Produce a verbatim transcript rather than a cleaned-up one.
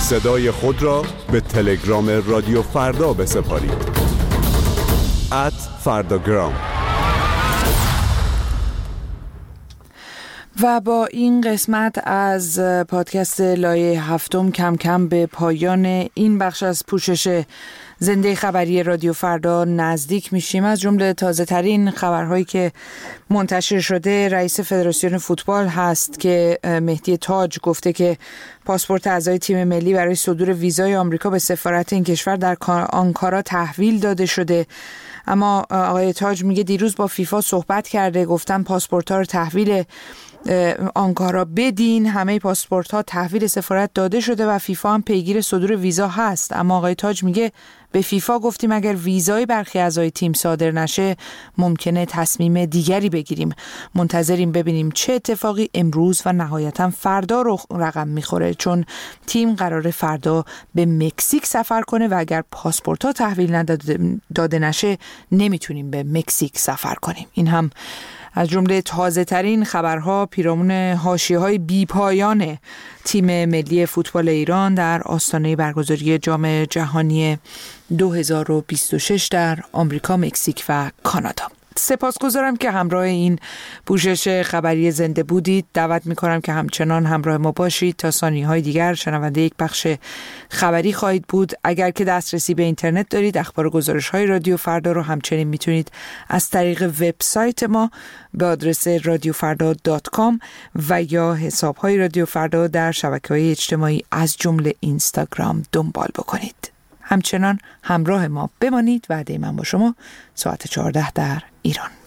صدای خود را به تلگرام رادیو فردا بسپارید. ات فرداگرام. و با این قسمت از پادکست لایه هفتم کم کم به پایان این بخش از پوشش زنده خبری رادیو فردا نزدیک میشیم. از جمله تازه ترین خبرهایی که منتشر شده، رئیس فدراسیون فوتبال هست که مهدی تاج گفته که پاسپورت اعضای تیم ملی برای صدور ویزای آمریکا به سفارت این کشور در آنکارا تحویل داده شده. اما آقای تاج میگه دیروز با فیفا صحبت کرده، گفتن پاسپورت ها رو تحویل آنکارا بدین. همه پاسپورت ها تحویل سفارت داده شده و فیفا هم پیگیر صدور ویزا هست. اما آقای تاج میگه به فیفا گفتیم اگر ویزای برخی اعضای تیم صادر نشه ممکنه تصمیم دیگری بگیریم. منتظریم ببینیم چه اتفاقی امروز و نهایتا فردا رو رقم میخوره، چون تیم قراره فردا به مکزیک سفر کنه و اگر پاسپورت ها تحویل نداده داده نشه نمیتونیم به مکزیک سفر کنیم. این هم از جمله تازه ترین خبرها پیرامون حاشیه‌های بی‌پایان تیم ملی فوتبال ایران در آستانه برگزاری جام جهانی دو هزار و بیست و شش در آمریکا، مکزیک و کانادا. سپاسگزارم که همراه این پوشش خبری زنده بودید. دعوت میکنم که همچنان همراه ما باشید. تا ثانیه‌های دیگر شنونده یک بخش خبری خواهید بود. اگر که دسترسی به اینترنت دارید، اخبار و گزارش‌های رادیو فردا رو همچنین میتونید از طریق وبسایت ما به آدرس رادیو فردا دات کام و یا حساب‌های رادیو فردا در شبکه‌های اجتماعی از جمله اینستاگرام دنبال بکنید. همچنان همراه ما بمانید. وعده من با شما ساعت چهارده در ایران.